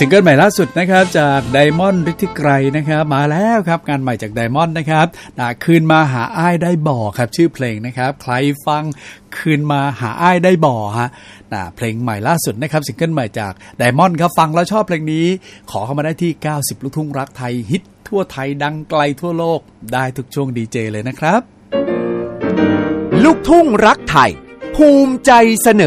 ซิงเกิลใหม่ล่าสุดนะครับจากไดมอนด์ฤทธิไกรนะครับมาแล้วครับงานใหม่จากไดมอนด์นะครับคืนมาหาอ้ายได้บ่อครับชื่อเพลงนะครับใครฟังคืนมาหาอ้ายได้บ่อฮะเพลงใหม่ล่าสุดนะครับซิงเกิลใหม่จากไดมอนด์ครับฟังแล้วชอบเพลงนี้ขอเข้ามาได้ที่90ลูกทุ่งรักไทยฮิตทั่วไทยดังไกลทั่วโลกได้ทุกช่วงดีเจเลยนะครับลูกทุ่งรักไทยภูมิใจเสนอ